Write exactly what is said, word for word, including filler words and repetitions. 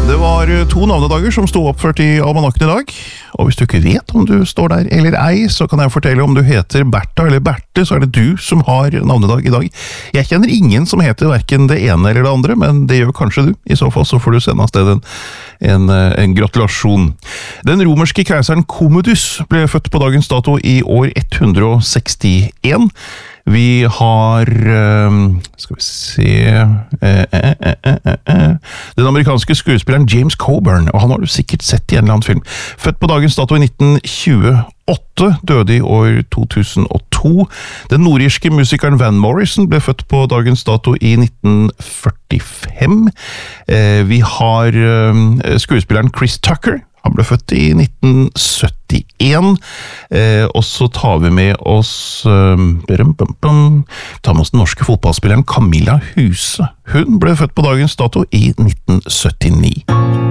Det var to navnedager som stod oppført i almanakken i dag, og hvis du ikke vet om du står der eller ei, så kan jeg fortelle om du heter Bertha eller Berte, så er det du som har navnedag i dag. Jeg kjenner ingen som heter hverken det ene eller det andre, men det gjør kanskje du. I så fall så får du sende av sted en, en, en gratulasjon. Den romerske keiseren Commodus ble født på dagens dato i år ett hundre og sekstien. Vi har, skal vi se, eh, eh, eh, eh, den amerikanske skuespilleren James Coburn, og han har du sikkert sett i en eller annen film. Født på dagens dato i nitten tjueåtte, døde i år to tusen og to. Den nordirske musikeren Van Morrison ble født på dagens dato i nitten førtifem. Eh, vi har eh, skuespilleren Chris Tucker. Han ble født i nitten syttien, eh, og så tar vi med oss eh, brum, bum, bum, tar med oss den norske fotballspilleren Camilla Huse. Hun ble født på dagens dato i nitten syttini.